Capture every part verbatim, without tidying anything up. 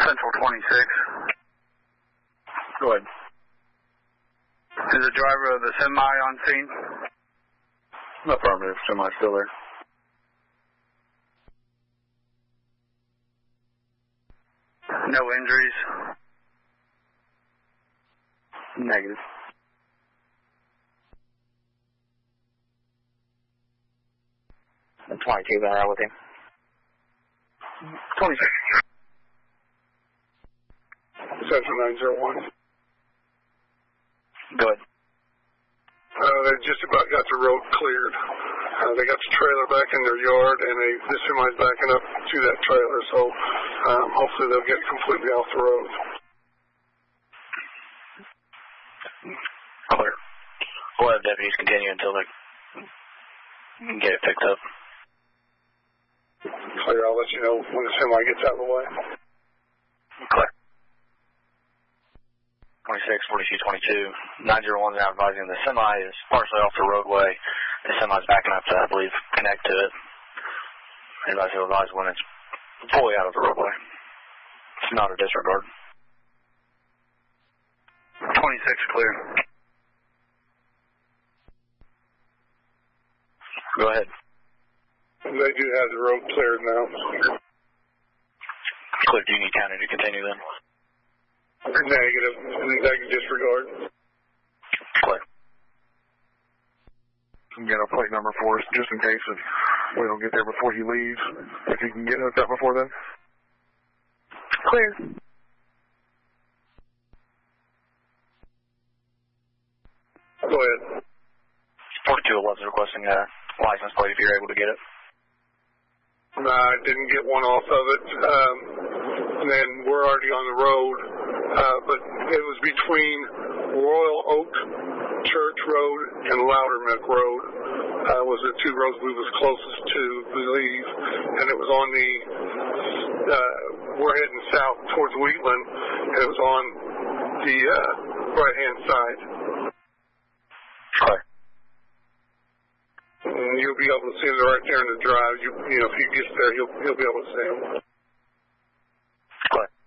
Central twenty-six. Go ahead. Is the driver of the semi on scene? Affirmative. Semi still there. No injuries? Negative. twenty-two, been around with him. twenty-six. Central nine zero one. Go ahead. Uh, they just about got the road cleared. Uh, they got the trailer back in their yard, and they, this semi's backing up to that trailer, so um, hopefully they'll get completely off the road. Clear. We'll have deputies continue until they get it picked up. Clear, I'll let you know when the semi gets out of the way. Clear. twenty-six, forty-two, twenty-two. nine zero one is now advising the semi is partially off the roadway. The semi's backing up to, I believe, connect to it. Advise will advise when it's fully out of the roadway. It's not a disregard. twenty-six clear. Go ahead. They do have the road cleared now. Clear. Do you need county to continue then? Negative. Negative disregard. Clear. Get a plate number for us, just in case if we don't get there before he leaves. If you can get us that before then. Clear. Go ahead. forty-two eleven is requesting a license plate if you're able to get it. No, I didn't get one off of it. Um, and then we're already on the road. Uh, but it was between Royal Oak Church Road and Loudermilk Road. Uh, was the two roads we was closest to, believe. And it was on the, uh, we're heading south towards Wheatland, and it was on the uh, right-hand side. Clear. And you'll be able to see him right there in the drive. You, you know, if he gets there, he'll he'll be able to see him. Clear.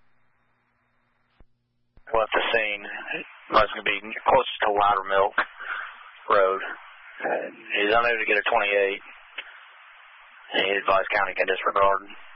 Well, at the scene, it's going to be close to Loudermilk Road. Uh, he's unable to get a twenty-eight. He advised county can disregard.